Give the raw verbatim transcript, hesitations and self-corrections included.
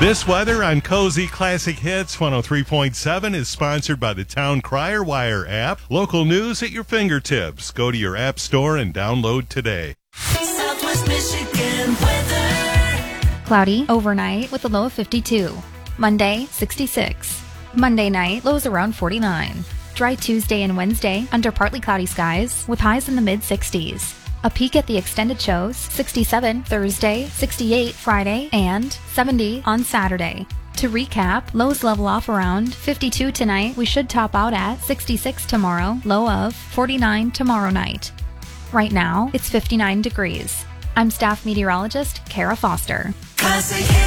This weather on Cozy Classic Hits one oh three point seven is sponsored by the Town Crier Wire app. Local news at your fingertips. Go to your app store and download today. Southwest Michigan weather. Cloudy overnight with a low of fifty-two. Monday, sixty-six. Monday night, lows around forty-nine. Dry Tuesday and Wednesday under partly cloudy skies with highs in the mid-sixties. A peek at the extended shows, sixty-seven Thursday, sixty-eight Friday, and seventy on Saturday. To recap, lows level off around fifty-two tonight. We should top out at sixty-six tomorrow, low of forty-nine tomorrow night. Right now, it's fifty-nine degrees. I'm staff meteorologist Kara Foster. Classic